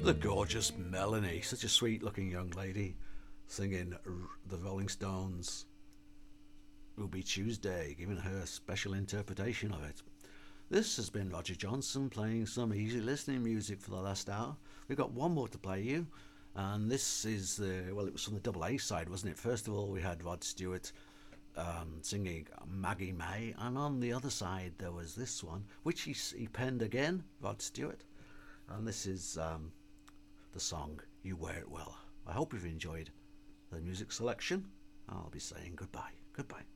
The gorgeous Melanie, such a sweet looking young lady, singing the Rolling Stones' Ruby Tuesday, giving her a special interpretation of it. This has been Roger Johnson playing some easy listening music for the last hour. We've got one more to play you, and this is it was from the double A side, wasn't it? First of all, we had Rod Stewart singing Maggie May, and on the other side there was this one, which he penned again, Rod Stewart, and this is the song You Wear It Well. I hope you've enjoyed the music selection. I'll be saying goodbye. Goodbye.